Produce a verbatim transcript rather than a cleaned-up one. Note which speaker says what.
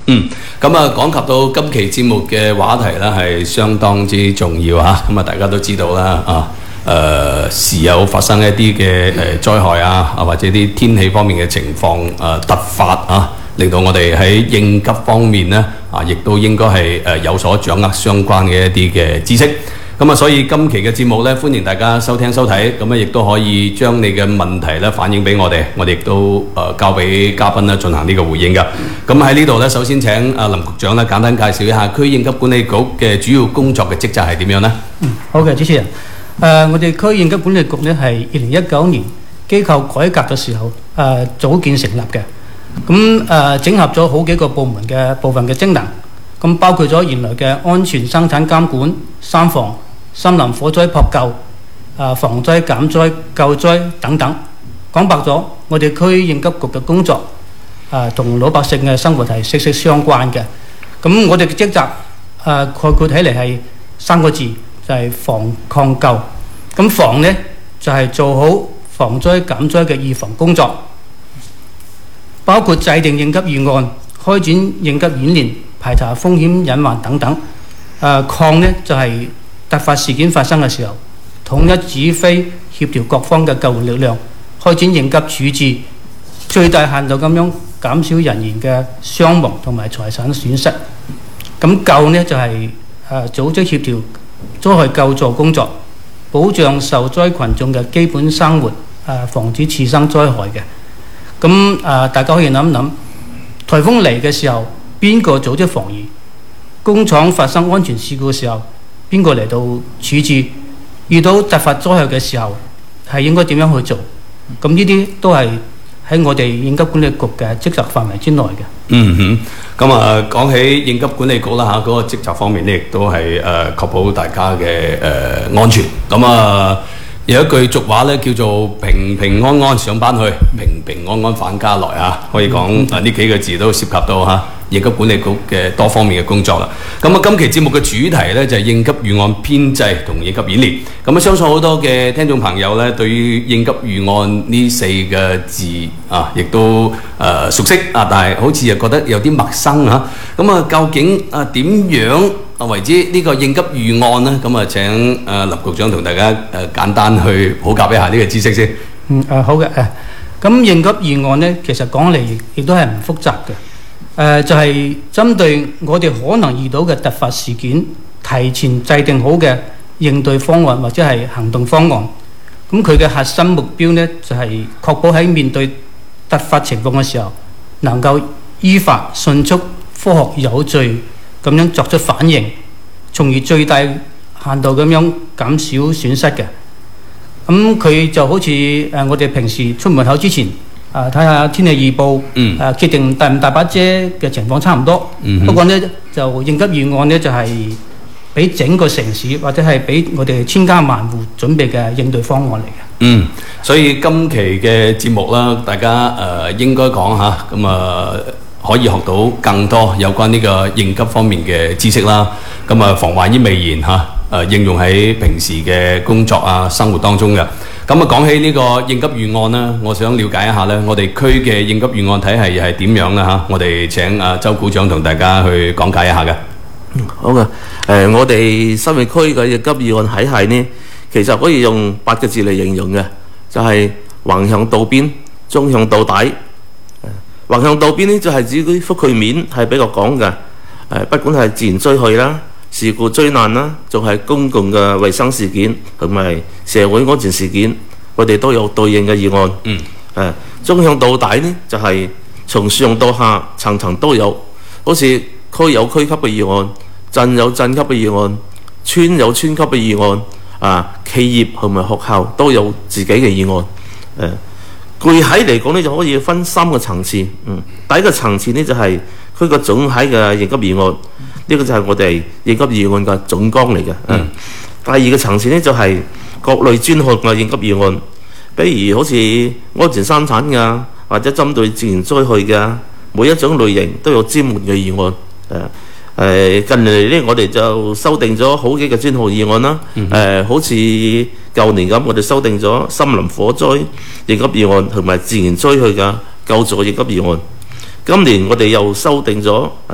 Speaker 1: 嗯，咁啊，講及到今期節目嘅話題咧，係相當之重要嚇。咁啊，大家都知道啦，啊，誒、呃、時有發生一啲嘅誒災害啊，啊或者啲天氣方面嘅情況誒、呃、突發啊，令到我哋喺應急方面咧啊，亦都應該係誒有所掌握相關嘅一啲嘅知識。咁啊，所以今期嘅節目咧，歡迎大家收聽收睇，咁啊，亦都可以將你嘅問題咧反映俾我哋，我哋亦都誒、呃、交俾嘉賓咧進行呢個回應嘅。咁喺呢度咧，首先請阿林局長咧簡單介紹一下區應急管理局嘅主要工作嘅職責係點樣呢？
Speaker 2: 嗯，好嘅，主持人。誒、呃，我哋區應急管理局咧係二零一九年機構改革嘅時候誒、呃、組建成立嘅。咁誒、呃、整合咗好幾個部門嘅部分嘅職能，咁包括咗原來嘅安全生產監管、三防、森林火災撲救、啊防災減災救災等等。講白咗，我哋區應急局嘅工作啊同老百姓嘅生活係息息相關嘅。咁我哋嘅職責啊概括起嚟係三個字，就係防抗救。咁防呢就係做好防災減災嘅預防工作，包括制定應急預案、開展應急演練、排查風險隱患等等。啊抗呢就係突發事件發生嘅時候，統一指揮協調各方嘅救援力量，開展應急處置，最大限度咁樣減少人員嘅傷亡同埋財產損失。咁救呢就係、是、誒、呃、組織協調災害救助工作，保障受災群眾嘅基本生活，誒、呃、防止次生災害嘅。咁誒、呃、大家可以諗一諗，颱風嚟嘅時候，邊個組織防禦？工廠發生安全事故嘅時候，邊個嚟到處置？遇到突發災害嘅時候，係應該點樣去做？咁呢啲都係喺我哋應急管理局嘅職責範圍之內嘅。
Speaker 1: 嗯哼，咁啊講起應急管理局啦嚇，嗰、那個職責方面咧，亦都係誒、呃、確保大家嘅誒、呃、安全。咁啊有一句俗話咧，叫做平平安安上班去，平平安安返家來啊。可以講啊呢幾個字都涉及到嚇、啊、應急管理局嘅多方面嘅工作啦。咁啊，今期節目嘅主題咧就係、是、應急預案編製同應急演練。咁啊，相信好多嘅聽眾朋友咧，對於應急預案呢四個字啊，亦都誒、呃、熟悉啊，但係好似又覺得有啲陌生嚇。咁啊，究竟啊點樣啊為之呢個應急預案呢？咁啊，請誒林局長同大家誒、呃、簡單去普及一下呢個知識先。
Speaker 2: 嗯誒、呃、好嘅誒，咁應急預案呢，其實講嚟亦都係唔複雜嘅。誒、呃、就係、是、針對我哋可能遇到嘅突發事件，提前制定好嘅應對方案或者係行動方案。咁佢嘅核心目標呢，就係、是、確保喺面對突發情況嘅時候，能夠依法迅速、科學有序咁樣作出反應，從而最大限度咁樣減少損失嘅。咁佢就好似誒、呃、我哋平時出門口之前，啊！睇下天氣預報，嗯，啊，決定帶唔帶把遮嘅情況差唔多。嗯、不過呢，就應急預案呢，就係、是、俾整個城市或者係俾我哋千家萬戶準備嘅應對方案嚟嘅。
Speaker 1: 嗯，所以今期嘅節目啦，大家誒、呃、應該講嚇，咁啊可以學到更多有關呢個應急方面嘅知識啦。咁啊防患於未然嚇，誒、啊、應用喺平時嘅工作啊生活當中嘅。咁啊，講起呢個應急預案啦，我想了解一下咧，我哋區嘅應急預案體系係點樣啦嚇？我哋請阿周股長同大家去講解一下嘅。
Speaker 3: 嗯，好嘅。誒、呃，我哋新域區嘅應急預案體系呢，其實可以用八個字嚟形容嘅，就係、是、橫向到邊，縱向到底。橫向到邊呢，就係指啲覆蓋面係比較廣嘅。誒，不管係自然災害啦、事故災難啦，仲係公共嘅衞生事件同埋社會安全事件，我哋都有對應嘅預案。嗯。誒，縱向到底呢，就係、是、從上到下層層都有，好似區有區級嘅預案，鎮有鎮級嘅預案，村有村級嘅預案，啊，企業同埋學校都有自己嘅預案。誒，具體嚟講呢，就可以分三個層次。嗯。第一個層次呢，就係區個總體嘅應急預案。呢個就係我哋應急預案嘅總綱嚟嘅。嗯。第二個層次呢，就係、是、各類專項嘅應急預案，比如好似安全生產嘅，或者針對自然災害嘅，每一種類型都有專門嘅預案。誒、呃、誒，近嚟呢，我哋就修訂咗好幾個專項預案啦。誒、嗯呃，好似舊年咁，我哋修訂咗森林火災應急預案同埋自然災害嘅救助應急預案。今年我哋又修訂咗誒